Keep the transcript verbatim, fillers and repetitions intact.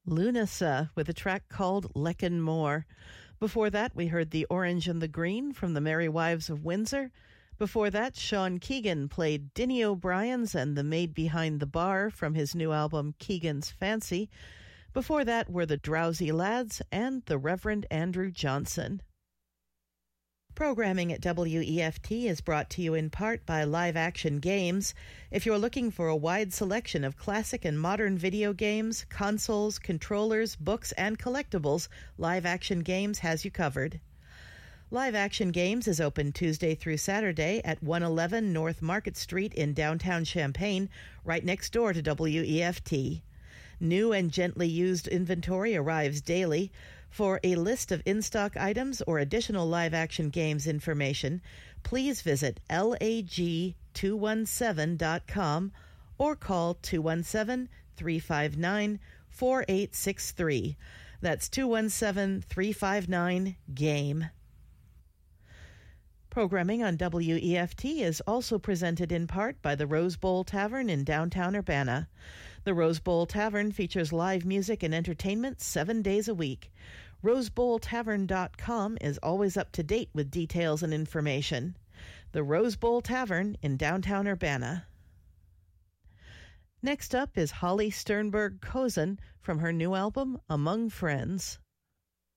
Lunasa with a track called Lecken More. Before that, we heard The Orange and the Green from the Merry Wives of Windsor. Before that, Sean Keegan played Dinny O'Brien's and The Maid Behind the Bar from his new album Keegan's Fancy. Before that were the Drowsy Lads and the Reverend Andrew Johnson. Programming at W E F T is brought to you in part by Live Action Games. If you're looking for a wide selection of classic and modern video games, consoles, controllers, books, and collectibles, Live Action Games has you covered. Live Action Games is open Tuesday through Saturday at one eleven North Market Street in downtown Champaign, right next door to W E F T. New and gently used inventory arrives daily. For a list of in-stock items or additional Live Action Games information, please visit lag two one seven dot com or call two one seven, three five nine, four eight six three. That's two one seven, three five nine, GAME. Programming on W E F T is also presented in part by the Rose Bowl Tavern in downtown Urbana. The Rose Bowl Tavern features live music and entertainment seven days a week. rose bowl tavern dot com is always up to date with details and information. The Rose Bowl Tavern in downtown Urbana. Next up is Holly Sternberg Kozen from her new album, Among Friends.